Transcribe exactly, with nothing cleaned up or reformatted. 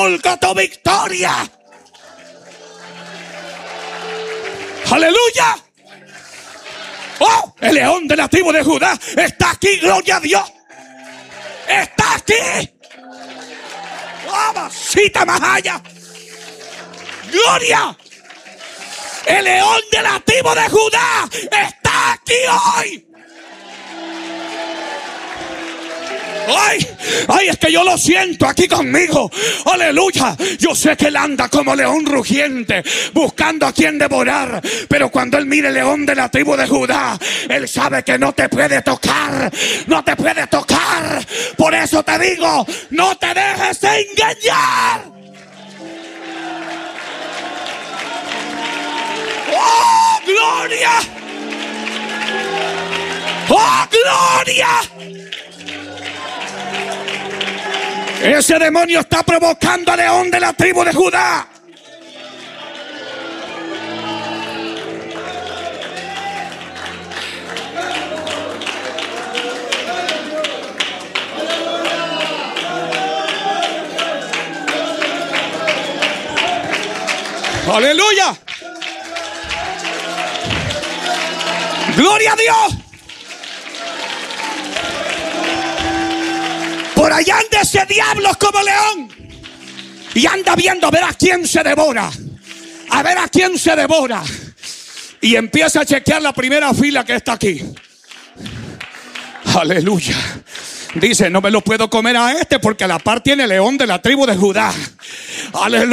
promulgo tu victoria. Aleluya. Oh, el león de la tribu de Judá está aquí, gloria a Dios. Está aquí. Mamacita más allá. Gloria. El león de la tribu de Judá está aquí hoy. Ay, ay, es que yo lo siento aquí conmigo. Aleluya. Yo sé que él anda como león rugiente, buscando a quien devorar. Pero cuando él mire el león de la tribu de Judá, él sabe que no te puede tocar. No te puede tocar. Por eso te digo, no te dejes engañar. ¡Oh, gloria! ¡Oh, gloria! Ese demonio está provocando al león de la tribu de Judá. Aleluya. Gloria a Dios. Por allá anda ese diablo como león y anda viendo a ver a quién se devora, a ver a quién se devora, y empieza a chequear la primera fila que está aquí. Aleluya. Dice, no me lo puedo comer a este porque a la par tiene león de la tribu de Judá. Aleluya.